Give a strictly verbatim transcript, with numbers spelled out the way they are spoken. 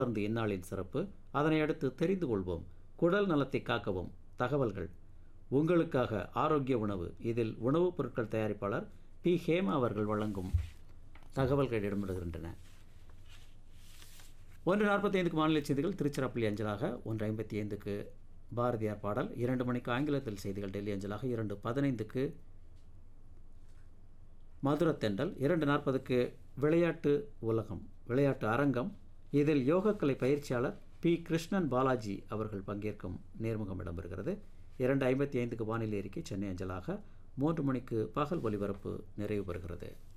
தொடர்ந்து இந்நாளின் சிறப்பு, அதனை அடுத்து தெரிந்து கொள்வோம். குடல் நலத்தை காக்கவும் தகவல்கள், உங்களுக்காக ஆரோக்கிய உணவு. இதில் உணவுப் பொருட்கள் தயாரிப்பாளர் பி ஹேமா அவர்கள் வழங்கும் தகவல்கள் இடம்பெறுகின்றன. ஒன்று நாற்பத்தி ஐந்துக்கு மாநில செய்திகள் திருச்சிராப்பள்ளி அஞ்சலாக, ஒன்று ஐம்பத்தி ஐந்துக்கு பாரதியார் பாடல், இரண்டு மணிக்கு ஆங்கிலத்தில் செய்திகள் டெல்லி அஞ்சலாக, இரண்டு பதினைந்துக்கு மதுரத்தெண்டல், இரண்டு நாற்பதுக்கு விளையாட்டு உலகம் விளையாட்டு அரங்கம். இதில் யோகக்கலை பயிற்சியாளர் பி கிருஷ்ணன் பாலாஜி அவர்கள் பங்கேற்கும் நேர்முகம் இடம்பெறுகிறது. இரண்டு ஐம்பத்தி ஐந்துக்கு வானிலை அறிக்கை சென்னை அஞ்சலாக, மூன்று மணிக்கு பகல் ஒலிபரப்பு நிறைவு பெறுகிறது.